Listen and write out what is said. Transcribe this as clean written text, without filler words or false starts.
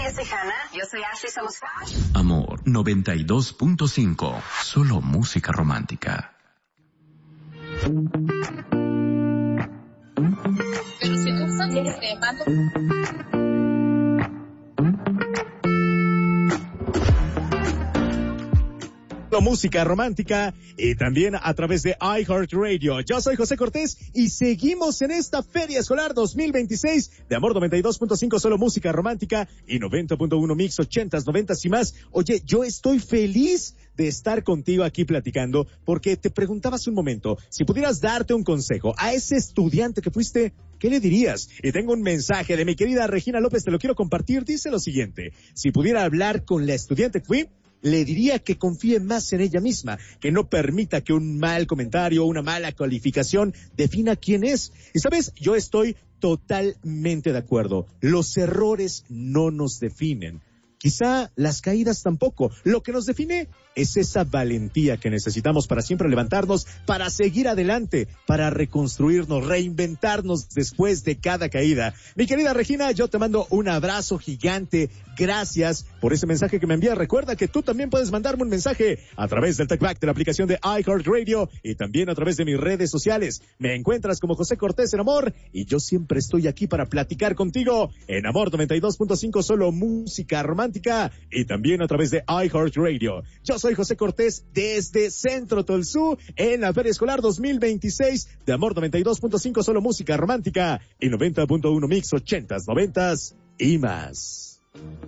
es Tejana. Yo soy Ashley, somos Flash. Amor 92.5. Solo música romántica. Pero si tú estás llamando... Música romántica y también a través de iHeartRadio. Yo soy José Cortés y seguimos en esta Feria Escolar 2026 de Amor 92.5, solo música romántica, y 90.1 mix, 80s, 90s y más. Oye, yo estoy feliz de estar contigo aquí platicando porque te preguntaba hace un momento, si pudieras darte un consejo a ese estudiante que fuiste, ¿qué le dirías? Y tengo un mensaje de mi querida Regina López, te lo quiero compartir. Dice lo siguiente: si pudiera hablar con la estudiante que fui, le diría que confíe más en ella misma, que no permita que un mal comentario o una mala calificación defina quién es. Y sabes, yo estoy totalmente de acuerdo. Los errores no nos definen. Quizá las caídas tampoco. Lo que nos define es esa valentía que necesitamos para siempre levantarnos, para seguir adelante, para reconstruirnos, reinventarnos después de cada caída. Mi querida Regina, yo te mando un abrazo gigante. Gracias por ese mensaje que me envías. Recuerda que tú también puedes mandarme un mensaje a través del TalkBack de la aplicación de iHeartRadio y también a través de mis redes sociales. Me encuentras como José Cortés en Amor y yo siempre estoy aquí para platicar contigo en Amor 92.5, solo música romántica, y también a través de iHeartRadio. Yo soy José Cortés desde Centro Tolsú en la Feria Escolar 2026 de Amor 92.5, solo música romántica, y 90.1 mix, 80s, 90s y más.